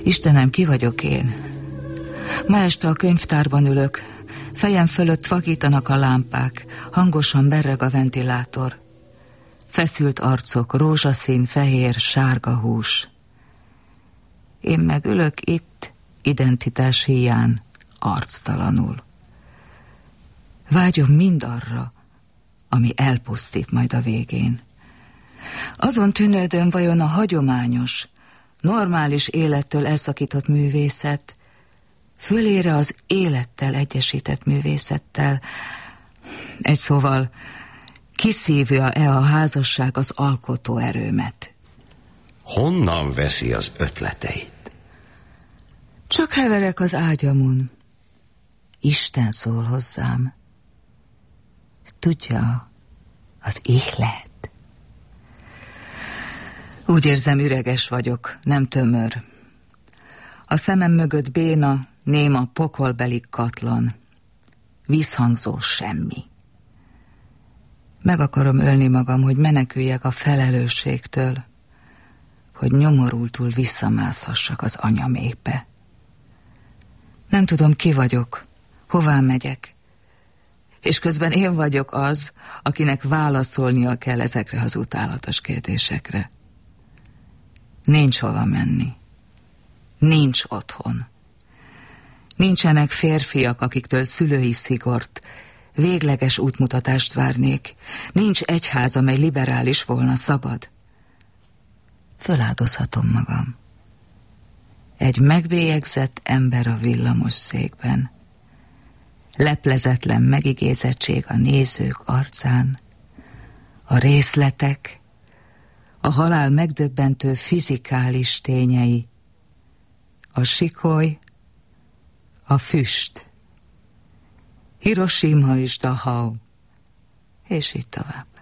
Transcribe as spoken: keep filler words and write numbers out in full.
Istenem, ki vagyok én? Ma este a könyvtárban ülök, fejem fölött vakítanak a lámpák, hangosan berreg a ventilátor. Feszült arcok, rózsaszín, fehér, sárga hús. Én meg ülök itt, identitás híján, arctalanul. Vágyom mind arra, ami elpusztít majd a végén. Azon tűnődöm, vajon a hagyományos, normális élettől elszakított művészet fölére az élettel egyesített művészettel, egy szóval kiszívja-e a házasság az alkotó erőmet? Honnan veszi az ötleteit? Csak heverek az ágyamon. Isten szól hozzám. Tudja, az ihlet. Úgy érzem, üreges vagyok, nem tömör. A szemem mögött béna, néma pokolbeli katlan. Vízhangzó semmi. Meg akarom ölni magam, hogy meneküljek a felelősségtől, hogy nyomorultul visszamászhassak az anyamékbe. Nem tudom, ki vagyok, hová megyek, és közben én vagyok az, akinek válaszolnia kell ezekre az utálatos kérdésekre. Nincs hova menni. Nincs otthon. Nincsenek férfiak, akiktől szülői szigort, végleges útmutatást várnék. Nincs egyház, amely liberális volna, szabad. Föláldozhatom magam. Egy megbélyegzett ember a villamos székben. Leplezetlen megigézettség a nézők arcán. A részletek, a halál megdöbbentő fizikális tényei. A sikoly, a füst. Hiroshima és Dachau, és így tovább.